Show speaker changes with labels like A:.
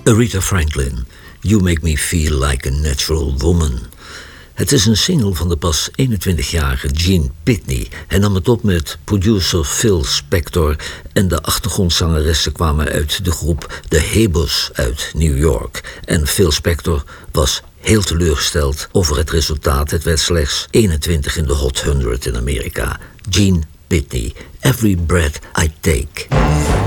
A: Aretha Franklin, You Make Me Feel Like a Natural Woman. Het is een single van de pas 21-jarige Gene Pitney. Hij nam het op met producer Phil Spector en de achtergrondzangeressen kwamen uit de groep The Hebos uit New York. En Phil Spector was heel teleurgesteld over het resultaat. Het werd slechts 21 in de Hot 100 in Amerika. Gene Pitney, Every Breath I Take.